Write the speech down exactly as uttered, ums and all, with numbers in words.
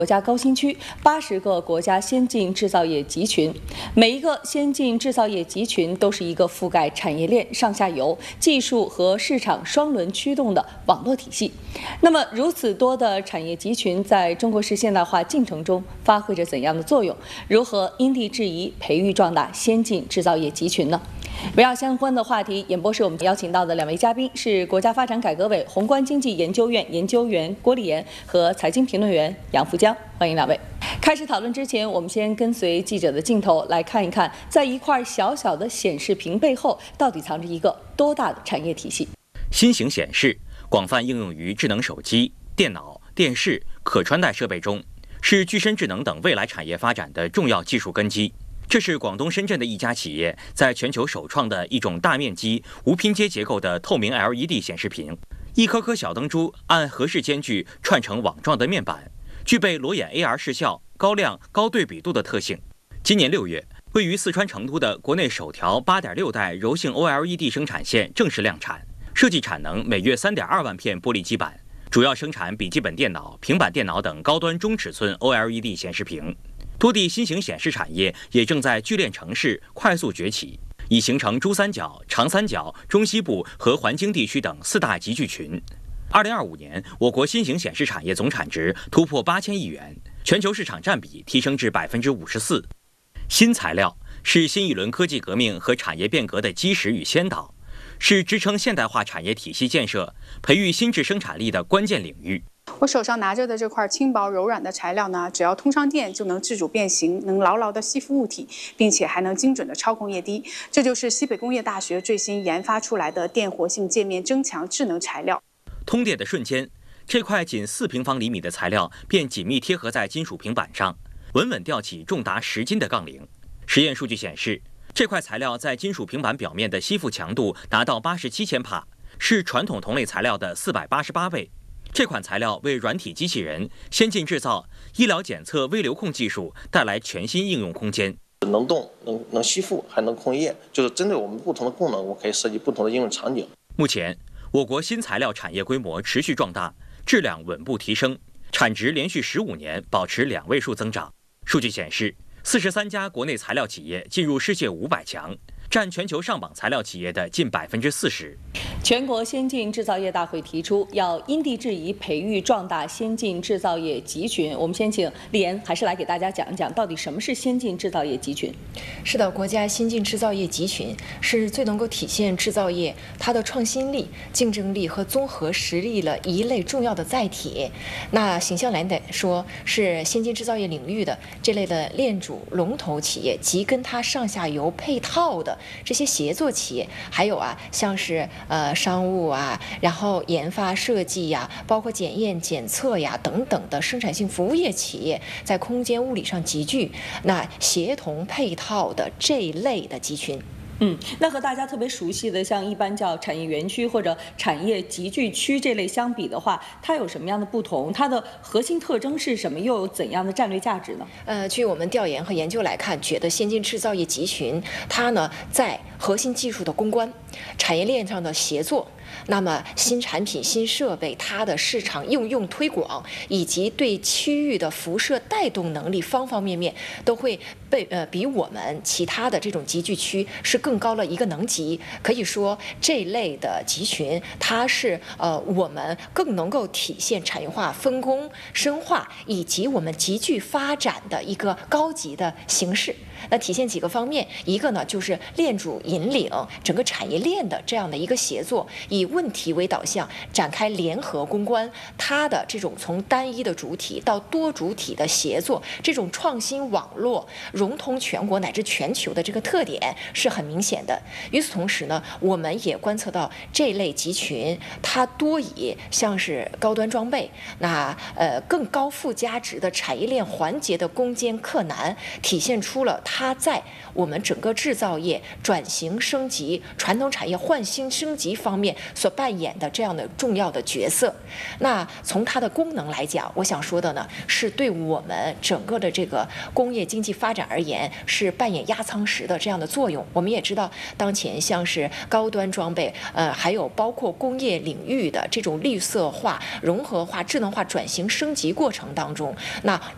国家高新区，八十个国家先进制造业集群。每一个先进制造业集群都是一个覆盖产业链上下游、技术和市场双轮驱动的网络体系。那么，如此多的产业集群在中国式现代化进程中发挥着怎样的作用？如何因地制宜培育壮大先进制造业集群呢？围绕相关的话题，演播室我们邀请到的两位嘉宾是国家发展改革委宏观经济研究院研究员郭立言和财经评论员杨福江，欢迎两位。开始讨论之前，我们先跟随记者的镜头来看一看，在一块小小的显示屏背后，到底藏着一个多大的产业体系？ 新型显示广泛应用于智能手机、电脑、电视、可穿戴设备中，是具身智能等未来产业发展的重要技术根基。这是广东深圳的一家企业在全球首创的一种大面积无拼接结构的透明 L E D 显示屏，一颗颗小灯珠按合适间距串成网状的面板，具备裸眼 A R 视效、高亮、高对比度的特性。今年六月，位于四川成都的国内首条 八点六 代柔性 O L E D 生产线正式量产，设计产能每月 三点二万片玻璃基板，主要生产笔记本电脑、平板电脑等高端中尺寸 O L E D 显示屏。多地新型显示产业也正在聚炼城市快速崛起，已形成珠三角、长三角、中西部和环京地区等四大集聚群。二零二五年，我国新型显示产业总产值突破八千亿元，全球市场占比提升至百分之五十四。新材料是新一轮科技革命和产业变革的基石与先导，是支撑现代化产业体系建设、培育新质生产力的关键领域。 我手上拿着的这块轻薄柔软的材料呢，只要通上电就能自主变形，能牢牢地吸附物体，并且还能精准地操控液滴。这就是西北工业大学最新研发出来的电活性界面增强智能材料。 通电的瞬间，这块仅四平方厘米的材料便紧密贴合在金属平板上，稳稳吊起重达十斤的杠铃。实验数据显示，这块材料在金属平板表面的吸附强度达到八十七千帕，是传统同类材料的四百八十八倍。这款材料为软体机器人、先进制造、医疗检测微流控技术带来全新应用空间。 能动、能能吸附，还能控液，就是针对我们不同的功能，我可以设计不同的应用场景。 目前，我国新材料产业规模持续壮大，质量稳步提升，产值连续十五年保持两位数增长。数据显示，四十三家国内材料企业进入世界五百强，占全球上榜材料企业的近百分之四十。 全国先进制造业大会提出，要因地制宜培育壮大先进制造业集群。我们先请立言还是来给大家讲一讲，到底什么是先进制造业集群？ 是的，国家先进制造业集群是最能够体现制造业它的创新力、竞争力和综合实力的一类重要的载体。那形象来说，是先进制造业领域的这类的链主龙头企业及跟它上下游配套的这些协作企业，还有啊，像是呃商务啊，然后研发设计呀，包括检验检测呀等等的生产性服务业企业，在空间物理上集聚，那协同配套的这一类的集群。 嗯，那和大家特别熟悉的像一般叫产业园区或者产业集聚区这类相比的话，它有什么样的不同？它的核心特征是什么？又有怎样的战略价值呢？ 呃，据我们调研和研究来看，觉得先进制造业集群它呢在核心技术的攻关、产业链上的协作，那么新产品、新设备它的市场应用推广，以及对区域的辐射带动能力方方面面，都会被呃比我们其他的这种集聚区是更高了一个能级。可以说这类的集群，它是呃我们更能够体现产业化分工深化以及我们集聚发展的一个高级的形式。那体现几个方面，一个呢就是链主引领整个产业链的这样的一个协作，以问题为导向展开联合攻关，它的这种从单一的主体到多主体的协作，这种创新网络融通全国乃至全球的这个特点是很明显的。与此同时呢，我们也观测到这类集群它多以像是高端装备，那呃更高附加值的产业链环节的攻坚克难，体现出了它在我们整个制造业转型升级、传统产业换新升级方面所扮演的这样的重要的角色。那从它的功能来讲，我想说的呢，是对我们整个的这个工业经济发展而言，是扮演压舱石的这样的作用。我们也知道，当前像是高端装备，呃，还有包括工业领域的这种绿色化、融合化、智能化转型升级过程当中，那